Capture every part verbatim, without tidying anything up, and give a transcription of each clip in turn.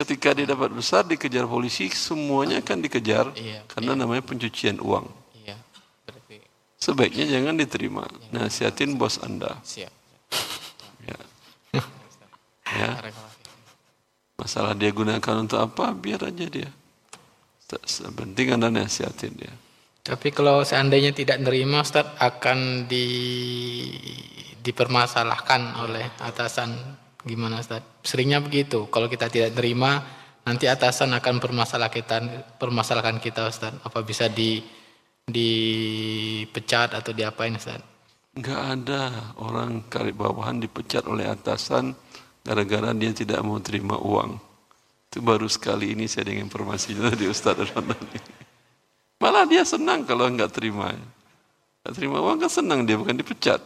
ketika dia dapat besar dikejar polisi, semuanya kan dikejar iya, karena iya. namanya pencucian uang. Iya, berarti. Sebaiknya jangan diterima. Ya. Nasihatin bos Anda. Siap. Ya. Ya. Masalah dia gunakan untuk apa, biar aja dia. Penting Anda nasihatin dia. Tapi kalau seandainya tidak nerima, Ustaz, akan di dipermasalahkan oleh atasan. Gimana, Ustaz? Seringnya begitu. Kalau kita tidak nerima, nanti atasan akan permasalah kita, permasalahkan kita, Ustaz. Apa bisa di dipecat atau diapain, Ustaz? Enggak ada orang karib bawahan dipecat oleh atasan gara-gara dia tidak mau terima uang. Itu baru sekali ini saya dengar informasinya dari Ustaz Rondani. Malah dia senang kalau enggak terima. Enggak terima uang kan senang dia, bukan dipecat.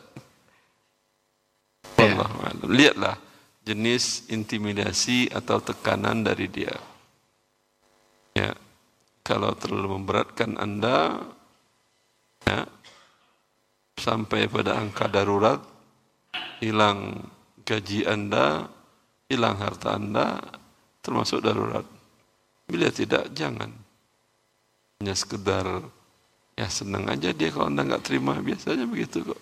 Ya. Allah, lihatlah jenis intimidasi atau tekanan dari dia. Ya, kalau terlalu memberatkan Anda, ya, sampai pada angka darurat, hilang gaji Anda, hilang harta Anda, termasuk darurat. Bila tidak, jangan. Hanya sekedar, ya senang aja dia kalau Anda nggak terima, biasanya begitu kok.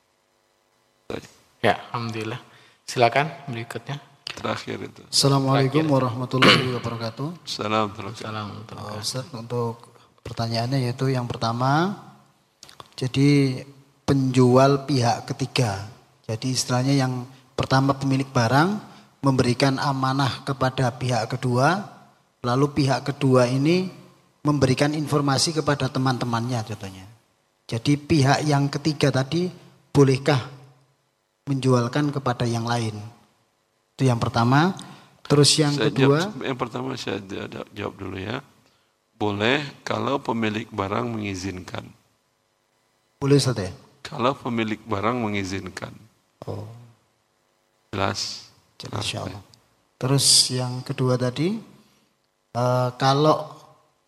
Ya, Alhamdulillah. Silakan berikutnya. Terakhir itu. Assalamualaikum Terakhir. warahmatullahi wabarakatuh. Assalamualaikum. Uh, Ustaz, untuk pertanyaannya yaitu yang pertama, jadi penjual pihak ketiga. Jadi istilahnya yang pertama pemilik barang memberikan amanah kepada pihak kedua, lalu pihak kedua ini memberikan informasi kepada teman-temannya contohnya. Jadi pihak yang ketiga tadi bolehkah menjualkan kepada yang lain? Itu yang pertama. Terus yang saya kedua. Jawab, yang pertama saya jawab dulu ya. Boleh kalau pemilik barang mengizinkan. Boleh Ustaz ya? Kalau pemilik barang mengizinkan. Oh. Jelas. Jelas insyaallah. Terus yang kedua tadi. Uh, kalau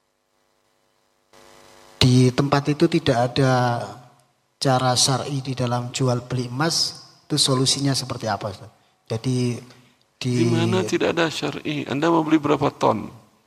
di tempat itu tidak ada cara syar'i di dalam jual beli emas, itu solusinya seperti apa, Ustaz? Jadi di, di mana tidak ada syar'i? Anda mau beli berapa ton?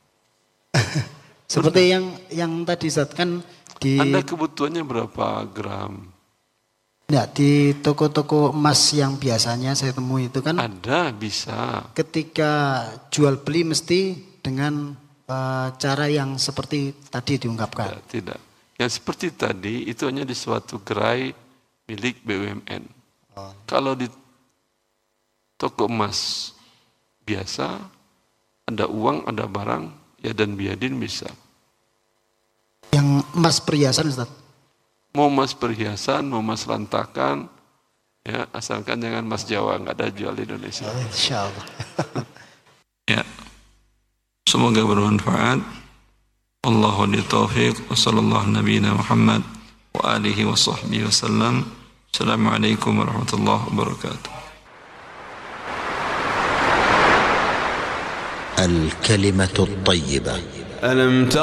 Seperti yang yang tadi Ustaz kan di Anda kebutuhannya berapa gram? Ya, di toko-toko emas yang biasanya saya temui itu kan ada, bisa. Ketika jual beli mesti dengan Uh, cara yang seperti tadi diungkapkan. Tidak, tidak. Yang seperti tadi itu hanya di suatu gerai milik B U M N. Oh. Kalau di toko emas biasa ada uang, ada barang, ya dan biadin bisa. Yang emas perhiasan, Ustaz? Mau emas perhiasan, mau emas rantakan, ya asalkan jangan emas Jawa, nggak ada jual di Indonesia. Oh, insya Allah. Ya. Semoga bermanfaat. Wallahu a'lam taufiq. Wa sallallahu nabiyana Muhammad wa alihi wa sahbihi wasallam. Assalamualaikum warahmatullahi wabarakatuh. Al-kalimatu at-tayyibah. Alam